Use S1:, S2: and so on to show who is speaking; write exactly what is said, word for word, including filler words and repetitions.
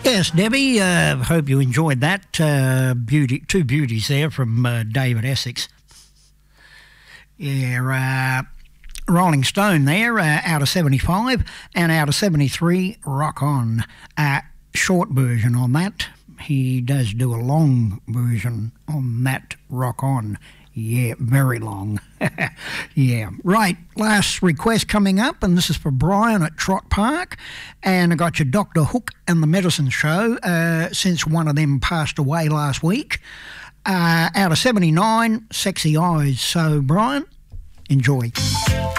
S1: Yes, Debbie, uh, hope you enjoyed that. Uh, beauty, two beauties there from uh, David Essex. Yeah, uh, Rolling Stone there, uh, out of seventy-five, and out of seventy-three, Rock On. Uh, short version on that. He does do a long version on that, Rock On. Yeah, very long. Yeah. Right, last request coming up, and this is for Brian at Trott Park. And I got your Doctor Hook and the Medicine Show, uh, since one of them passed away last week. Uh, out of seventy-nine, Sexy Eyes. So, Brian, enjoy.